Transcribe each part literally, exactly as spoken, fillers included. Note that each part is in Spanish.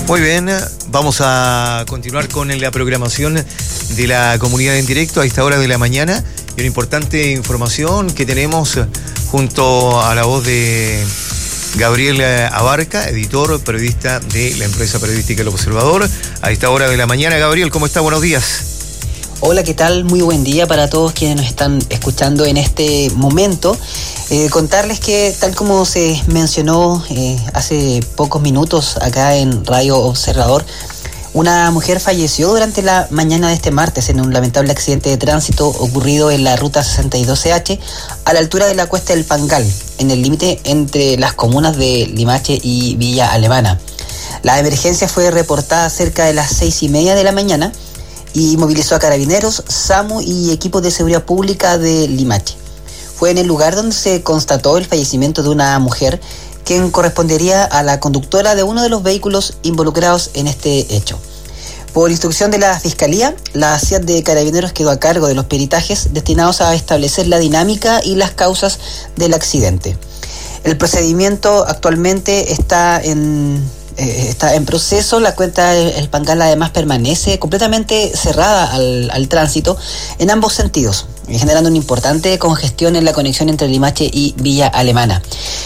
Muy bien, vamos a continuar con la programación de la comunidad en directo a esta hora de la mañana y una importante información que tenemos junto a la voz de Gabriel Abarca, editor, periodista de la empresa periodística El Observador. A esta hora de la mañana, Gabriel, ¿cómo está? Buenos días. Hola, ¿qué tal? Muy buen día para todos quienes nos están escuchando en este momento. Eh, contarles que, tal como se mencionó eh, hace pocos minutos acá en Radio Observador, una mujer falleció durante la mañana de este martes en un lamentable accidente de tránsito ocurrido en la ruta sesenta y dos C H a la altura de la Cuesta del Pangal, en el límite entre las comunas de Limache y Villa Alemana. La emergencia fue reportada cerca de las seis y media de la mañana y movilizó a carabineros, SAMU y equipos de seguridad pública de Limache. Fue en el lugar donde se constató el fallecimiento de una mujer, quien correspondería a la conductora de uno de los vehículos involucrados en este hecho. Por instrucción de la Fiscalía, la C I A T de Carabineros quedó a cargo de los peritajes destinados a establecer la dinámica y las causas del accidente. El procedimiento actualmente está en... Eh, está en proceso. La cuenta El Pangal además permanece completamente cerrada al, al tránsito en ambos sentidos, generando una importante congestión en la conexión entre Limache y Villa Alemana.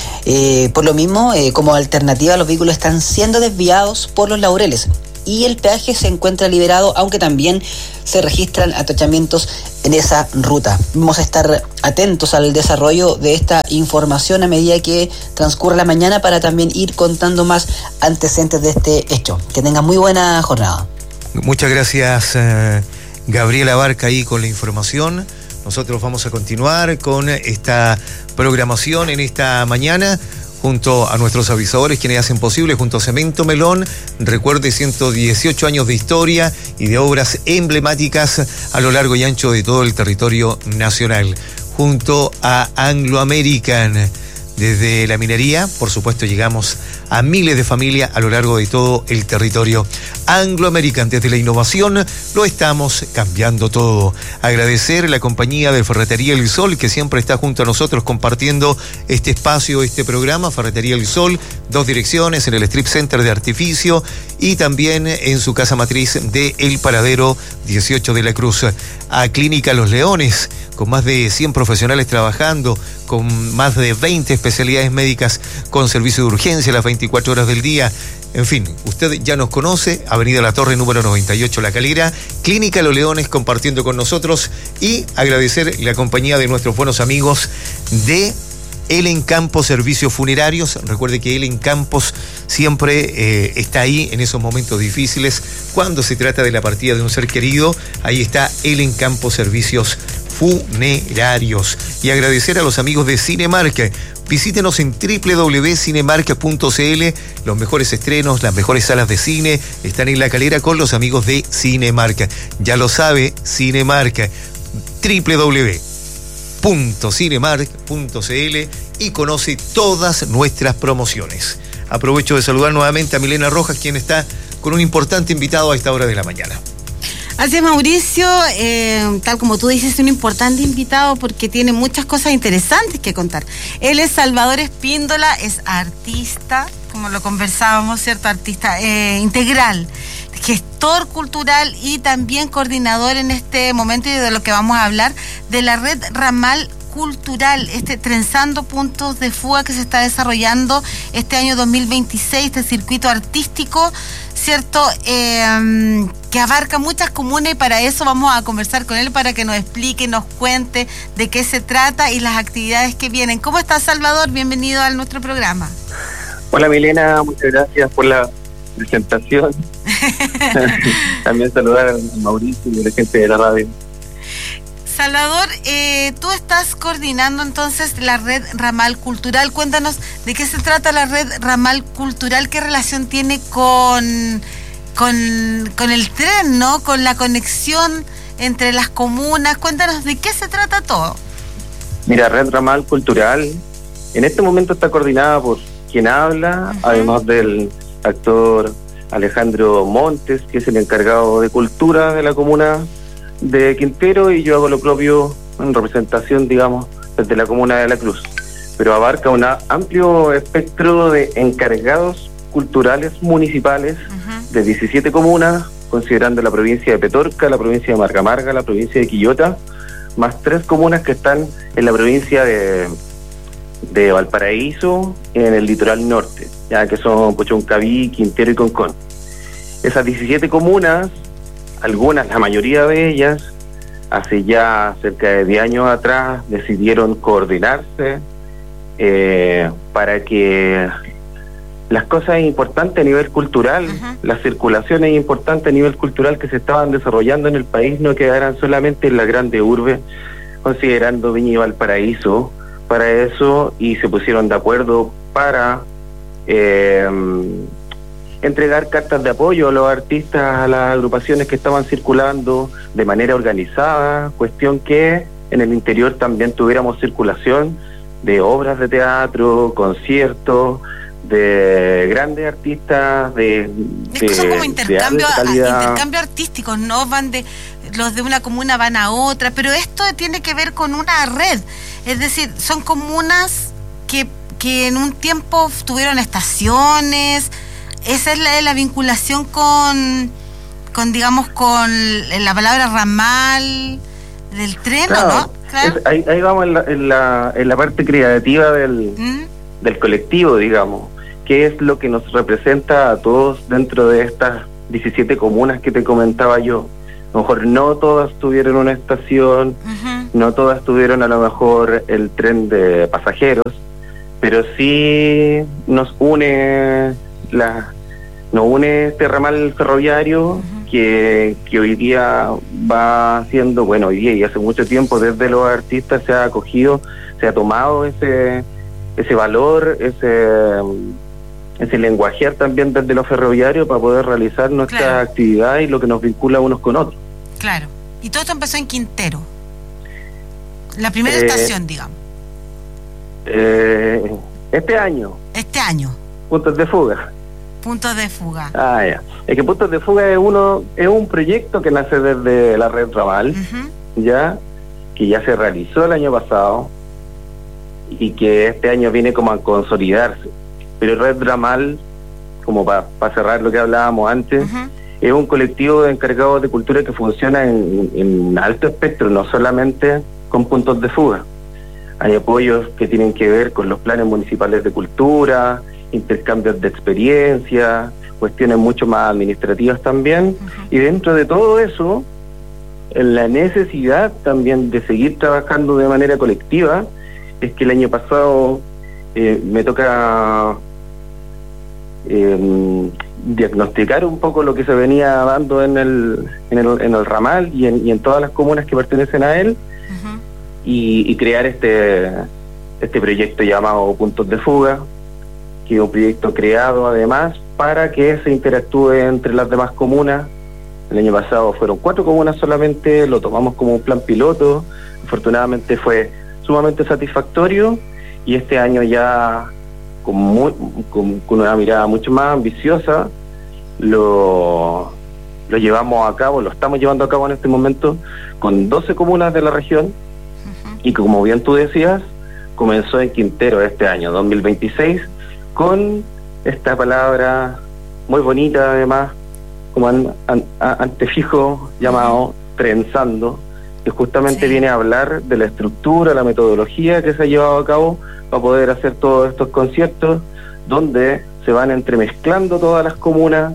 Eh, por lo mismo, eh, como alternativa, los vehículos están siendo desviados por Los Laureles y el peaje se encuentra liberado, aunque también se registran atochamientos en esa ruta. Vamos a estar atentos al desarrollo de esta información a medida que transcurra la mañana para también ir contando más antecedentes de este hecho. Que tengan muy buena jornada. Muchas gracias, eh, Gabriel Abarca, ahí con la información. Nosotros vamos a continuar con esta programación en esta mañana, junto a nuestros avisadores, quienes hacen posible, junto a Cemento Melón. Recuerde, ciento dieciocho años de historia y de obras emblemáticas a lo largo y ancho de todo el territorio nacional. Junto a Anglo American, desde la minería, por supuesto, llegamos a miles de familias a lo largo de todo el territorio. Anglo American, desde la innovación, lo estamos cambiando todo. Agradecer la compañía de Ferretería El Sol, que siempre está junto a nosotros compartiendo este espacio, este programa. Ferretería El Sol, dos direcciones, en el Strip Center de Artificio y también en su casa matriz de El Paradero dieciocho de la Cruz. A Clínica Los Leones, con más de cien profesionales trabajando, con más de veinte especialidades médicas, con servicio de urgencia las veinticuatro horas del día. En fin, usted ya nos conoce, Avenida La Torre, número noventa y ocho, La Calera, Clínica Los Leones compartiendo con nosotros, y agradecer la compañía de nuestros buenos amigos de Elen Campos Servicios Funerarios. Recuerde que Elen Campos siempre eh, está ahí en esos momentos difíciles. Cuando se trata de la partida de un ser querido, ahí está Elen Campos Servicios Funerarios. Y agradecer a los amigos de Cinemark. Visítenos en doble u doble u doble u punto cinemark punto c l. Los mejores estrenos, las mejores salas de cine están en La Calera con los amigos de Cinemark. Ya lo sabe, Cinemark. doble u doble u doble u punto cinemark punto c l y conoce todas nuestras promociones. Aprovecho de saludar nuevamente a Milena Rojas, quien está con un importante invitado a esta hora de la mañana. Así es, Mauricio, eh, tal como tú dices, un importante invitado porque tiene muchas cosas interesantes que contar. Él es Salvador Espíndola, es artista, como lo conversábamos, ¿cierto? Artista eh, integral, gestor cultural y también coordinador en este momento, y de lo que vamos a hablar, de la red Ramal Cultural, este Trenzando Puntos de Fuga que se está desarrollando este año dos mil veintiséis, este circuito artístico, ¿cierto? Eh, que abarca muchas comunas, y para eso vamos a conversar con él para que nos explique, nos cuente de qué se trata y las actividades que vienen. ¿Cómo estás, Salvador? Bienvenido a nuestro programa. Hola, Milena, muchas gracias por la presentación. También saludar a Mauricio y a la gente de la radio. Salvador, eh, tú estás coordinando entonces la red Ramal Cultural. Cuéntanos de qué se trata la red Ramal Cultural, qué relación tiene con, con, con el tren, ¿no? Con la conexión entre las comunas. Cuéntanos de qué se trata todo. Mira, Red Ramal Cultural en este momento está coordinada por quien habla, uh-huh. además del actor Alejandro Montes, que es el encargado de cultura de la comuna de Quintero, y yo hago lo propio en representación, digamos, desde la comuna de La Cruz. Pero abarca un amplio espectro de encargados culturales municipales uh-huh. de diecisiete comunas, considerando la provincia de Petorca, la provincia de Marga Marga, la provincia de Quillota, más tres comunas que están en la provincia de, de Valparaíso, en el litoral norte, ya que son Puchoncaví, Quintero y Concón. Esas diecisiete comunas, algunas, la mayoría de ellas, hace ya cerca de diez años atrás, decidieron coordinarse eh, para que las cosas importantes a nivel cultural, uh-huh. las circulaciones importantes a nivel cultural que se estaban desarrollando en el país no quedaran solamente en la grande urbe, considerando Viña y Valparaíso para eso, y se pusieron de acuerdo para eh, entregar cartas de apoyo a los artistas, a las agrupaciones que estaban circulando de manera organizada, cuestión que en el interior también tuviéramos circulación de obras de teatro, conciertos, de grandes artistas, de, de, de son como intercambio, de intercambio artístico, no van de los de una comuna van a otra, pero esto tiene que ver con una red, es decir, son comunas que, que en un tiempo tuvieron estaciones. Esa es la, la vinculación con, con, digamos, con la palabra ramal del tren, claro, ¿no? Claro. Es, ahí, ahí vamos en la, en, la, en la parte creativa del, ¿Mm? del colectivo, digamos, que es lo que nos representa a todos dentro de estas diecisiete comunas que te comentaba yo. A lo mejor no todas tuvieron una estación, uh-huh. no todas tuvieron a lo mejor el tren de pasajeros, pero sí nos une la nos une este ramal ferroviario uh-huh. que, que hoy día va haciendo, bueno, hoy día y hace mucho tiempo desde los artistas se ha acogido, se ha tomado ese ese valor, ese ese lenguajear también desde lo ferroviario para poder realizar nuestra claro. actividad y lo que nos vincula unos con otros. Claro. Y todo esto empezó en Quintero. La primera eh, estación, digamos. Eh, este año. Este año. Puntos de fuga. Puntos de fuga. Ah, ya. Es que Puntos de Fuga es uno es un proyecto que nace desde la red Ramal, uh-huh. ya, que ya se realizó el año pasado y que este año viene como a consolidarse. Pero Red Ramal, como para pa cerrar lo que hablábamos antes, uh-huh. es un colectivo de encargados de cultura que funciona en, en alto espectro, no solamente con puntos de fuga. Hay apoyos que tienen que ver con los planes municipales de cultura, intercambios de experiencia, cuestiones mucho más administrativas también, uh-huh. y dentro de todo eso, la necesidad también de seguir trabajando de manera colectiva, es que el año pasado eh, me toca eh, diagnosticar un poco lo que se venía dando en el en el, en el ramal y en, y en todas las comunas que pertenecen a él, uh-huh. y, y crear este este proyecto llamado Puntos de Fuga, que es un proyecto creado además para que se interactúe entre las demás comunas. El año pasado fueron cuatro comunas solamente, lo tomamos como un plan piloto, afortunadamente fue sumamente satisfactorio, y este año ya con, muy, con, con una mirada mucho más ambiciosa lo, lo llevamos a cabo, lo estamos llevando a cabo en este momento con doce comunas de la región, uh-huh. y como bien tú decías, comenzó en Quintero este año, dos mil veintiséis, con esta palabra muy bonita además, como an, an, antefijo llamado trenzando, que justamente sí. viene a hablar de la estructura, la metodología que se ha llevado a cabo para poder hacer todos estos conciertos, donde se van entremezclando todas las comunas,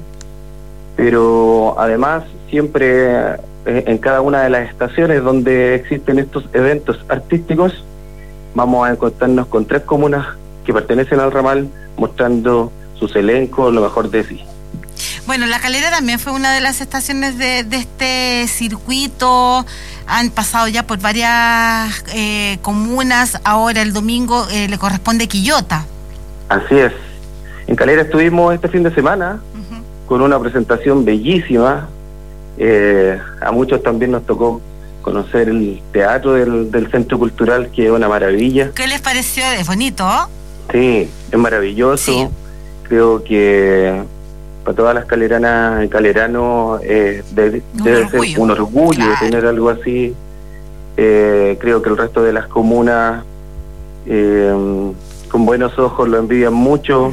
pero además siempre en cada una de las estaciones donde existen estos eventos artísticos, vamos a encontrarnos con tres comunas que pertenecen al ramal, mostrando sus elencos, lo mejor de sí. Bueno, La Calera también fue una de las estaciones de, de este circuito. Han pasado ya por varias eh, comunas. Ahora el domingo eh, le corresponde Quillota. Así es. En Calera estuvimos este fin de semana, uh-huh. con una presentación bellísima. Eh, a muchos también nos tocó conocer el teatro del, del Centro Cultural, que es una maravilla. ¿Qué les pareció? ¿Es bonito? Sí, es maravilloso. Sí. Creo que para todas las caleranas y caleranos eh, de, debe orgullo. ser un orgullo, claro, tener algo así. Eh, creo que el resto de las comunas eh, con buenos ojos lo envidian mucho, uh-huh.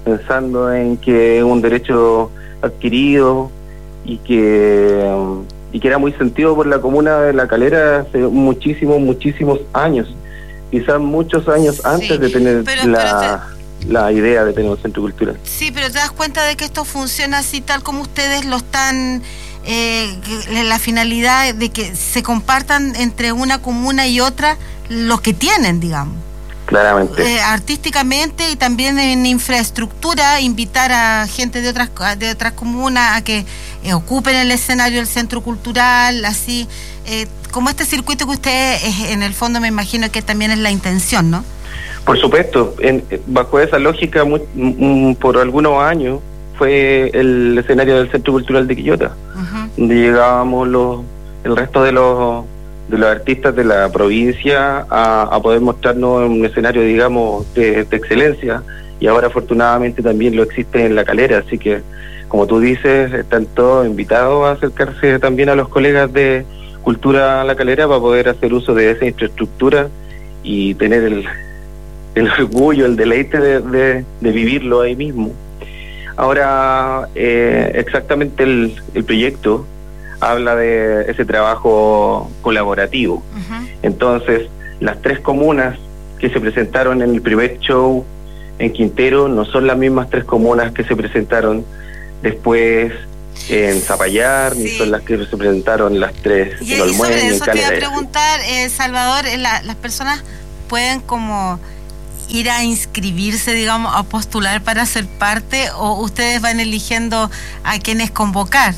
pensando en que es un derecho adquirido y que y que era muy sentido por la comuna de La Calera hace muchísimos, muchísimos años, quizás muchos años antes sí, de tener pero, la, pero te... la idea de tener un centro cultural. Sí, pero te das cuenta de que esto funciona así tal como ustedes lo están, eh, la finalidad de que se compartan entre una comuna y otra lo que tienen, digamos. Claramente. Eh, artísticamente y también en infraestructura, invitar a gente de otras de otras comunas a que eh, ocupen el escenario del centro cultural, así eh, como este circuito que usted eh, en el fondo me imagino que también es la intención, ¿no? Por supuesto, en, bajo esa lógica muy, um, por algunos años fue el escenario del Centro Cultural de Quillota, uh-huh. donde llegábamos los el resto de los de los artistas de la provincia a, a poder mostrarnos un escenario, digamos, de, de excelencia, y ahora afortunadamente también lo existe en La Calera, así que, como tú dices, están todos invitados a acercarse también a los colegas de Cultura La Calera para poder hacer uso de esa infraestructura y tener el, el orgullo, el deleite de, de, de vivirlo ahí mismo. Ahora, eh, exactamente el, el proyecto habla de ese trabajo colaborativo. Uh-huh. Entonces, las tres comunas que se presentaron en el primer show en Quintero no son las mismas tres comunas que se presentaron después en Zapallar, sí. ni son las que se presentaron las tres y, en Olmué, y sobre eso en te iba a preguntar, eh, Salvador, eh, la, las personas pueden como ir a inscribirse, digamos, a postular para ser parte, o ustedes van eligiendo a quienes convocar.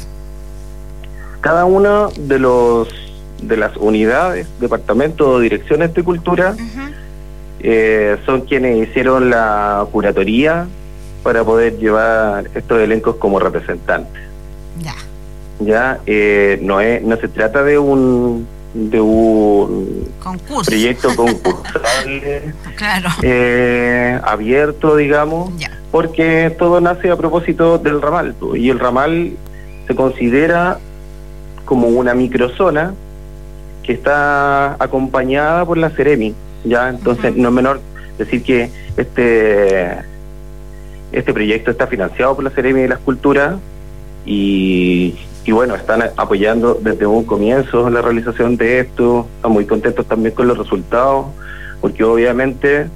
Cada una de los de las unidades, departamentos o direcciones de cultura uh-huh. eh, son quienes hicieron la curatoría para poder llevar estos elencos como representantes. Ya. Ya eh, no es no se trata de un de un concurso. Proyecto concursable claro. eh, abierto, digamos, ya. Porque todo nace a propósito del ramal, y el ramal se considera como una microzona que está acompañada por la Ceremi, ya, entonces uh-huh. no es menor decir que este este proyecto está financiado por la Ceremi de las Culturas y, y bueno, están apoyando desde un comienzo la realización de esto, están muy contentos también con los resultados, porque obviamente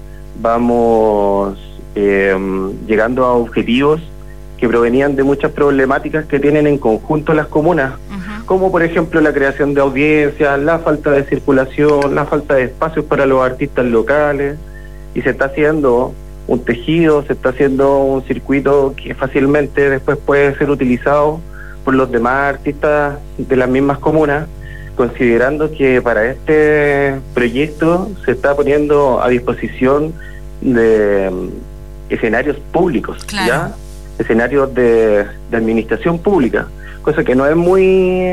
vamos eh, llegando a objetivos que provenían de muchas problemáticas que tienen en conjunto las comunas, uh-huh. como por ejemplo la creación de audiencias, la falta de circulación, la falta de espacios para los artistas locales, y se está haciendo un tejido, se está haciendo un circuito que fácilmente después puede ser utilizado por los demás artistas de las mismas comunas, considerando que para este proyecto se está poniendo a disposición de um, escenarios públicos, claro. ¿ya? escenarios de, de administración pública, cosa que no es muy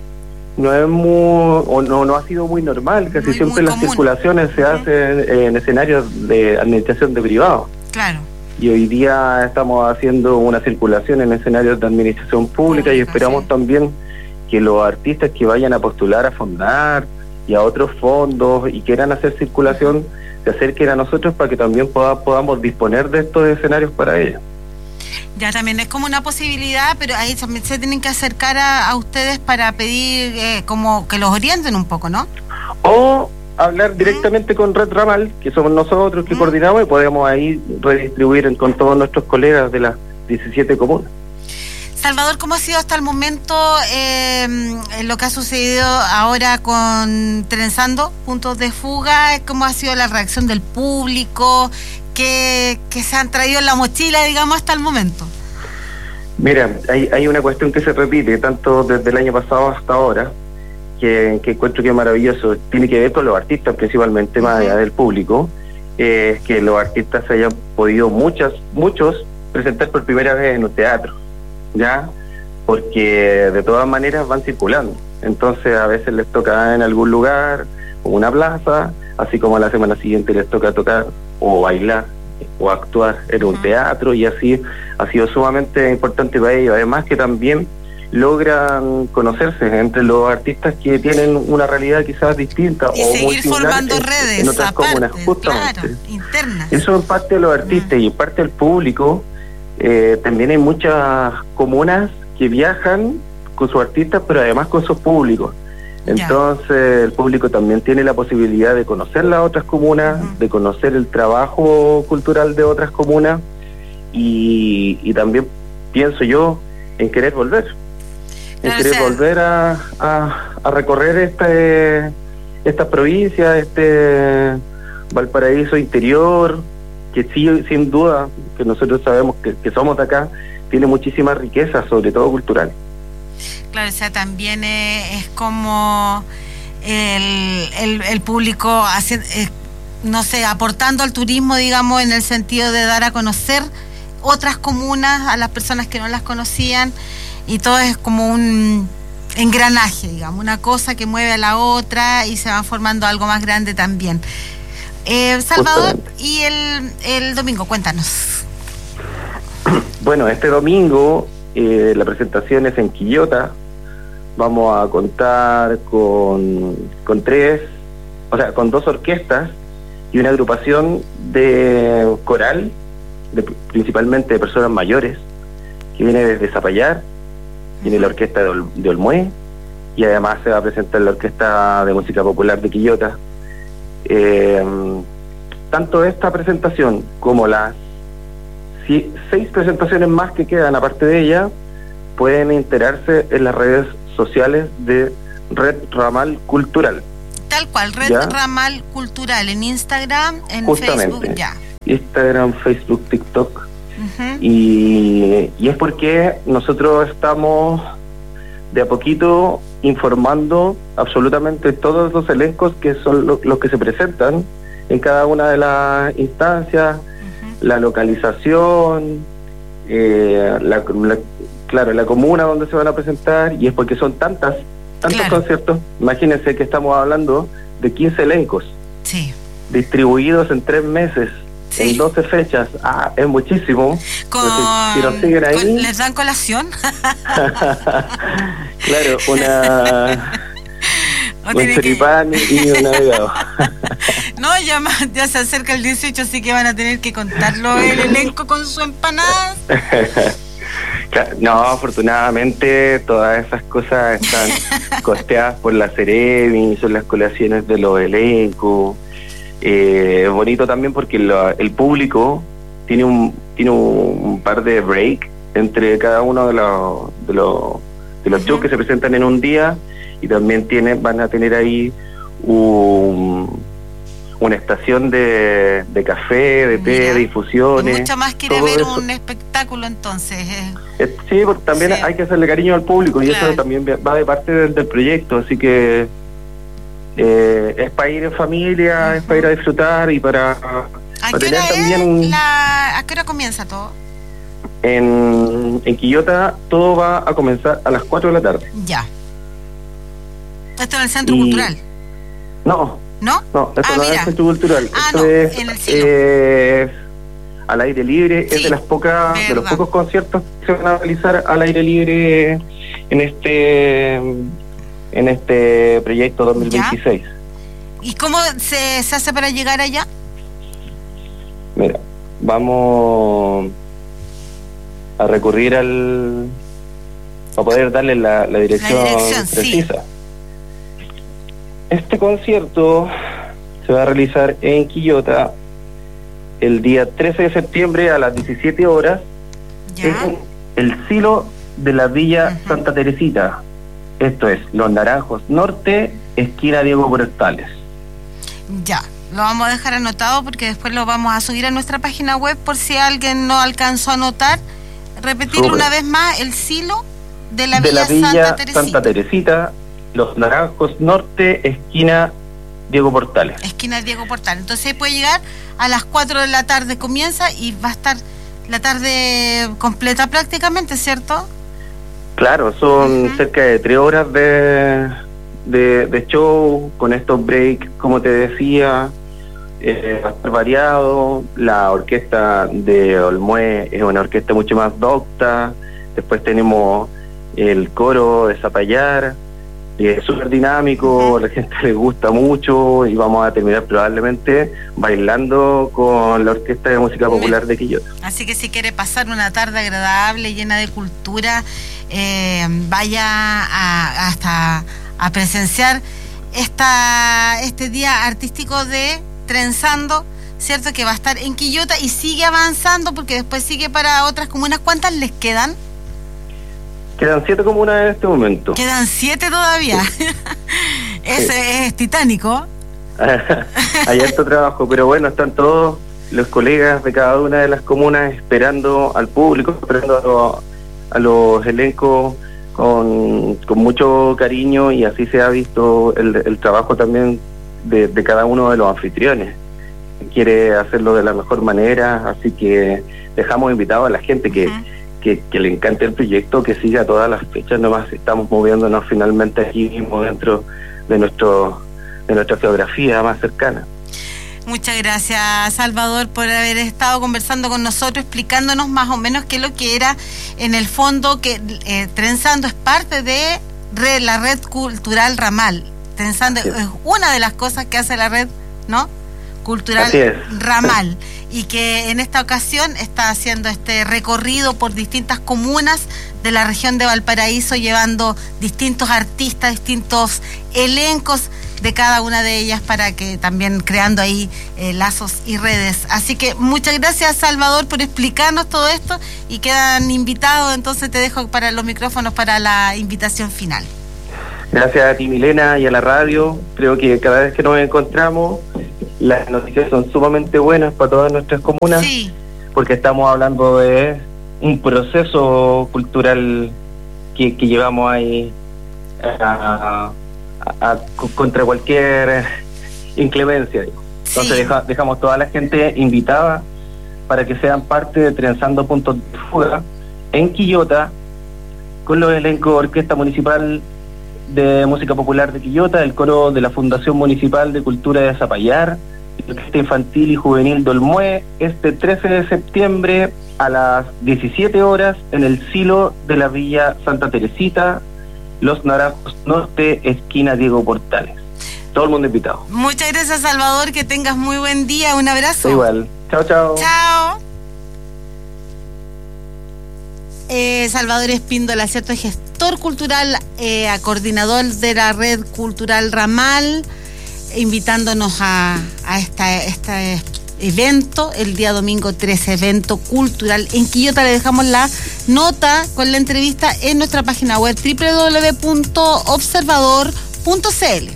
no es muy o no no ha sido muy normal, casi muy, siempre muy las común. Circulaciones se uh-huh. hacen en, en escenarios de administración de privado. Claro. Y hoy día estamos haciendo una circulación en escenarios de administración pública, pública y esperamos sí. también que los artistas que vayan a postular a Fondar y a otros fondos y quieran hacer circulación se acerquen a nosotros para que también poda, podamos disponer de estos escenarios para ellos. Ya también es como una posibilidad, pero ahí también se tienen que acercar a, a ustedes para pedir eh, como que los orienten un poco, ¿no? O hablar directamente ¿Mm? con Red Ramal, que somos nosotros que ¿Mm? coordinamos, y podemos ahí redistribuir con todos nuestros colegas de las diecisiete comunas. Salvador, ¿cómo ha sido hasta el momento eh, lo que ha sucedido ahora con Trenzando Puntos de Fuga? ¿Cómo ha sido la reacción del público? Que, que se han traído en la mochila, digamos, hasta el momento? Mira, hay, hay una cuestión que se repite tanto desde el año pasado hasta ahora, que, que encuentro que es maravilloso. Tiene que ver con los artistas, principalmente, más allá del público, es eh, que los artistas se hayan podido, muchas, muchos, presentar por primera vez en un teatro, ¿ya? Porque de todas maneras van circulando. Entonces, a veces les toca en algún lugar, o una plaza, así como a la semana siguiente les toca tocar o bailar o actuar en un uh-huh. teatro, y así ha sido sumamente importante para ellos. Además que también logran conocerse entre los artistas que tienen una realidad quizás distinta y o seguir muy similar formando en, redes en otras aparte, comunas, justamente. Claro, internas. Eso en parte de los artistas uh-huh. y en parte del público eh, también hay muchas comunas que viajan con sus artistas, pero además con sus públicos. Entonces ya. El público también tiene la posibilidad de conocer las otras comunas, uh-huh. de conocer el trabajo cultural de otras comunas y, y también pienso yo en querer volver, en no, querer o sea... volver a, a, a recorrer este, esta provincia, este Valparaíso interior, que sí, sin duda, que nosotros sabemos que, que somos de acá, tiene muchísima riqueza, sobre todo cultural. Claro, o sea, también es, es como el, el, el público, hace, eh, no sé, aportando al turismo, digamos, en el sentido de dar a conocer otras comunas a las personas que no las conocían, y todo es como un engranaje, digamos, una cosa que mueve a la otra y se va formando algo más grande también. Eh, Salvador, y el, el domingo, cuéntanos. Bueno, este domingo eh, la presentación es en Quillota. Vamos a contar con, con tres, o sea, con dos orquestas y una agrupación de coral, de, principalmente de personas mayores, que viene desde Zapallar, viene la orquesta de, Ol, de Olmué, y además se va a presentar la orquesta de música popular de Quillota. Eh, tanto esta presentación como las si, seis presentaciones más que quedan aparte de ella pueden enterarse en las redes sociales de Red Ramal Cultural. Tal cual, Red ¿Ya? Ramal Cultural, en Instagram, en Justamente. Facebook, ya. Instagram, Facebook, TikTok. Uh-huh. y, y es porque nosotros estamos de a poquito informando absolutamente todos los elencos que son lo, los que se presentan en cada una de las instancias, uh-huh. la localización, eh, la, la, claro, la comuna donde se van a presentar, y es porque son tantas, tantos claro. conciertos. Imagínense que estamos hablando de quince elencos, sí. distribuidos en tres meses, sí. en doce fechas. Ah, es muchísimo. Con... Si nos siguen ahí... ¿Con... ¿Les dan colación? Claro, una... un choripán que... y un navegado. No, ya, ya se acerca el dieciocho, así que van a tener que contarlo el elenco con su empanada. No, afortunadamente todas esas cosas están costeadas por la Ceremi, son las colaciones de los elencos. Eh, es bonito también porque lo, el público tiene un tiene un par de break entre cada uno de los de los, de los uh-huh. shows que se presentan en un día, y también tiene, van a tener ahí un, una estación de, de café, de té, Mira, de infusiones. Mucho más quiere ver eso. Un espectáculo entonces. Eh. Eh, sí, porque también sí. hay que hacerle cariño al público, y claro. eso también va de parte del, del proyecto, así que eh, es para ir en familia, uh-huh. es para ir a disfrutar y para, ¿A para qué tener hora también... Es la, ¿A qué hora comienza todo? En, en Quillota todo va a comenzar a las cuatro de la tarde. Ya. ¿Esto en el Centro y... Cultural? No. ¿No? No, esto ah, no mira. es el Centro Cultural. Ah, esto no, es, en el cielo. Es al aire libre, sí, es de las pocas, verdad. de los pocos conciertos que se van a realizar al aire libre en este en este proyecto dos mil veintiséis. ¿Ya? ¿Y cómo se, se hace para llegar allá? Mira, vamos a recurrir al para poder darle la, la dirección, la dirección precisa. Sí. Este concierto se va a realizar en Quillota el día trece de septiembre a las diecisiete horas en el silo de la Villa uh-huh. Santa Teresita. Esto es Los Naranjos Norte, esquina Diego Portales. Ya, lo vamos a dejar anotado porque después lo vamos a subir a nuestra página web por si alguien no alcanzó a anotar. Repetir Super. Una vez más, el silo de la, de Villa, la Villa Santa Teresita. Santa Teresita, Los Naranjos Norte, esquina Diego Portales. Esquina Diego Portales. Entonces puede llegar a las cuatro de la tarde, comienza y va a estar la tarde completa prácticamente, ¿cierto? Claro, son uh-huh. cerca de tres horas de, de, de show, con estos breaks, como te decía, eh, va a estar variado. La orquesta de Olmué es una orquesta mucho más docta. Después tenemos el coro de Zapallar, es súper dinámico, la gente le gusta mucho y vamos a terminar probablemente bailando con la Orquesta de Música Popular de Quillota. Así que si quiere pasar una tarde agradable, llena de cultura, eh, vaya a, hasta a presenciar esta, este día artístico de Trenzando, ¿cierto? Que va a estar en Quillota y sigue avanzando porque después sigue para otras comunas. ¿Cuántas les quedan? Quedan siete comunas en este momento. Quedan siete todavía. Sí. Ese Sí. es titánico. Hay harto trabajo, pero bueno, están todos los colegas de cada una de las comunas esperando al público, esperando a, lo, a los elencos con, con mucho cariño, y así se ha visto el, el trabajo también de, de cada uno de los anfitriones. Quiere hacerlo de la mejor manera, así que dejamos invitados a la gente que... Uh-huh. Que, que le encante el proyecto, que siga todas las fechas. Nomás estamos moviéndonos finalmente aquí mismo dentro de nuestro de nuestra geografía más cercana. Muchas gracias, Salvador, por haber estado conversando con nosotros, explicándonos más o menos qué es lo que era en el fondo, que eh, Trenzando es parte de red, la red cultural Ramal. Trenzando es una de las cosas que hace la red, ¿no? Cultural Ramal, y que en esta ocasión está haciendo este recorrido por distintas comunas de la región de Valparaíso, llevando distintos artistas, distintos elencos de cada una de ellas, para que también creando ahí eh, lazos y redes. Así que muchas gracias, Salvador, por explicarnos todo esto, y quedan invitados. Entonces te dejo para los micrófonos para la invitación final. Gracias a ti, Milena, y a la radio. Creo que cada vez que nos encontramos, las noticias son sumamente buenas para todas nuestras comunas, sí, porque estamos hablando de un proceso cultural que, que llevamos ahí a, a, a, contra cualquier inclemencia. Entonces sí. deja, dejamos toda la gente invitada para que sean parte de Trenzando Puntos de Fuga en Quillota, con los elencos Orquesta Municipal de Música Popular de Quillota, el coro de la Fundación Municipal de Cultura de Zapallar, la Orquesta Infantil y Juvenil de Olmué, este trece de septiembre a las diecisiete horas en el Silo de la Villa Santa Teresita, Los Naranjos Norte, esquina Diego Portales. Todo el mundo invitado. Muchas gracias, Salvador, que tengas muy buen día, un abrazo. Igual, chao, chao. Chao. Eh, Salvador Espíndola, ¿cierto? Gestor cultural, eh, coordinador de la red cultural Ramal, invitándonos a, a esta, este evento el día domingo trece, evento cultural en Quillota. Le dejamos la nota con la entrevista en nuestra página web doble u doble u doble u punto observador punto c l.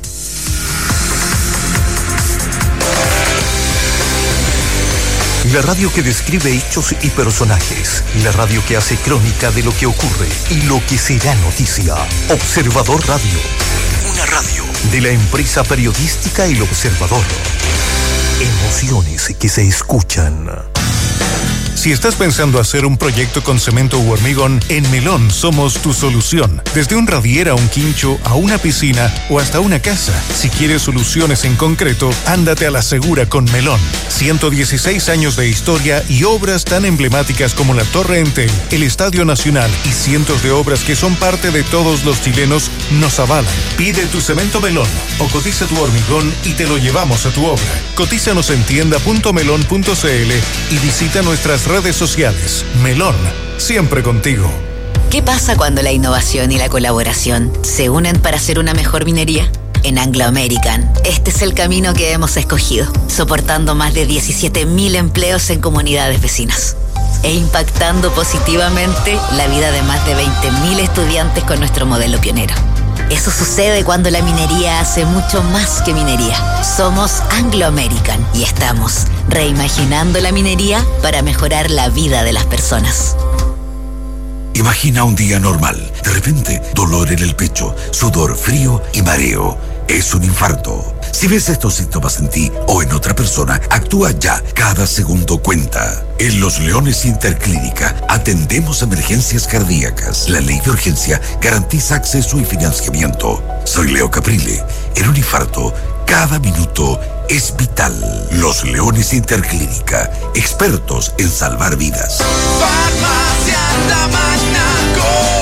La radio que describe hechos y personajes. La radio que hace crónica de lo que ocurre y lo que será noticia. Observador Radio. Una radio de la empresa periodística El Observador. Emociones que se escuchan. Si estás pensando hacer un proyecto con cemento u hormigón, en Melón somos tu solución. Desde un radier a un quincho, a una piscina o hasta una casa. Si quieres soluciones en concreto, ándate a la segura con Melón. ciento dieciséis años de historia y obras tan emblemáticas como la Torre Entel, el Estadio Nacional y cientos de obras que son parte de todos los chilenos nos avalan. Pide tu cemento Melón o cotiza tu hormigón y te lo llevamos a tu obra. Cotízanos en tienda punto melón punto c l y visita nuestras redes sociales. Melón, siempre contigo. ¿Qué pasa cuando la innovación y la colaboración se unen para hacer una mejor minería? En Anglo American, este es el camino que hemos escogido, soportando más de diecisiete mil empleos en comunidades vecinas e impactando positivamente la vida de más de veinte mil estudiantes con nuestro modelo pionero. Eso sucede cuando la minería hace mucho más que minería. Somos Anglo American y estamos reimaginando la minería para mejorar la vida de las personas. Imagina un día normal. De repente, dolor en el pecho, sudor frío y mareo. Es un infarto. Si ves estos síntomas en ti o en otra persona, actúa ya. Cada segundo cuenta. En Los Leones Interclínica atendemos emergencias cardíacas. La ley de urgencia garantiza acceso y financiamiento. Soy Leo Caprile. En un infarto, cada minuto es vital. Los Leones Interclínica, expertos en salvar vidas. Farmacia Tamanaco.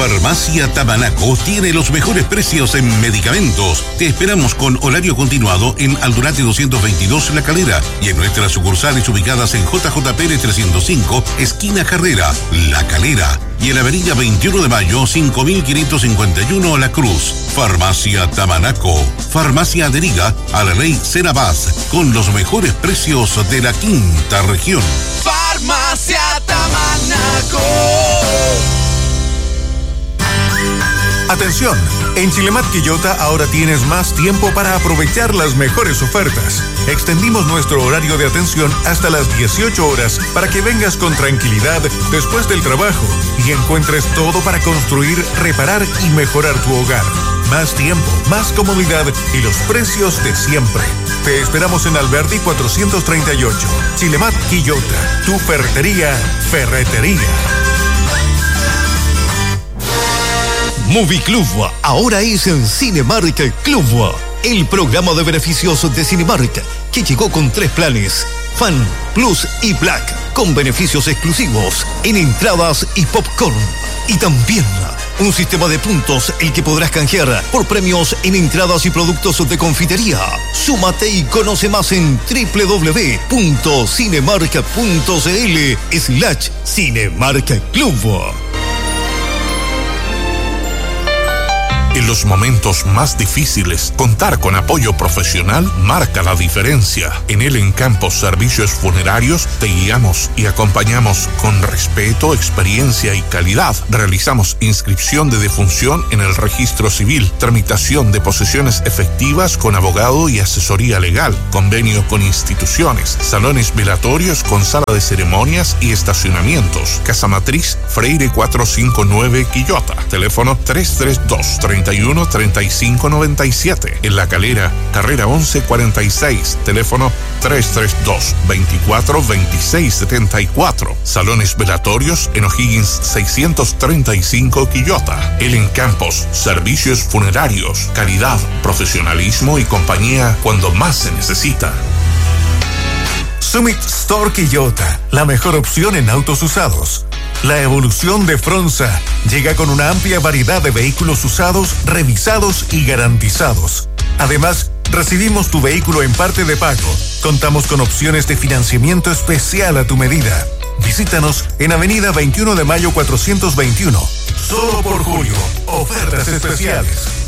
Farmacia Tamanaco tiene los mejores precios en medicamentos. Te esperamos con horario continuado en Aldurate doscientos veintidós La Calera y en nuestras sucursales ubicadas en J J Pérez trescientos cinco, esquina Carrera, La Calera, y en la avenida veintiuno de mayo, cinco mil quinientos cincuenta y uno La Cruz. Farmacia Tamanaco, farmacia adherida a la ley Senabas, con los mejores precios de la quinta región. Farmacia Tamanaco. Atención, en Chilemat Quillota ahora tienes más tiempo para aprovechar las mejores ofertas. Extendimos nuestro horario de atención hasta las dieciocho horas para que vengas con tranquilidad después del trabajo y encuentres todo para construir, reparar y mejorar tu hogar. Más tiempo, más comodidad y los precios de siempre. Te esperamos en Alberdi cuatrocientos treinta y ocho. Chilemat Quillota, tu ferretería, ferretería. Movie Club ahora es en Cinemark Club, el programa de beneficios de Cinemark que llegó con tres planes: Fan, Plus y Black, con beneficios exclusivos en entradas y popcorn. Y también un sistema de puntos el que podrás canjear por premios en entradas y productos de confitería. Súmate y conoce más en doble u doble u doble u punto cinemark punto c l slash Cinemark Club. En los momentos más difíciles, contar con apoyo profesional marca la diferencia. En el Encampos Servicios Funerarios te guiamos y acompañamos con respeto, experiencia y calidad. Realizamos inscripción de defunción en el registro civil, tramitación de posesiones efectivas con abogado y asesoría legal, convenio con instituciones, salones velatorios con sala de ceremonias y estacionamientos. Casa Matriz Freire cuatrocientos cincuenta y nueve Quillota. Teléfono tres tres dos, treinta y uno, treinta y cinco noventa y siete. En La Calera, carrera once cuarenta y seis. Teléfono tres tres dos, veinticuatro, veintiséis setenta y cuatro. Salones velatorios en O'Higgins seiscientos treinta y cinco Quillota. El Encampos Servicios Funerarios. Calidad, profesionalismo y compañía cuando más se necesita. Summit Store Quillota, la mejor opción en autos usados. La evolución de Fronza llega con una amplia variedad de vehículos usados, revisados y garantizados. Además, recibimos tu vehículo en parte de pago. Contamos con opciones de financiamiento especial a tu medida. Visítanos en Avenida veintiuno de mayo cuatrocientos veintiuno. Solo por julio, ofertas especiales.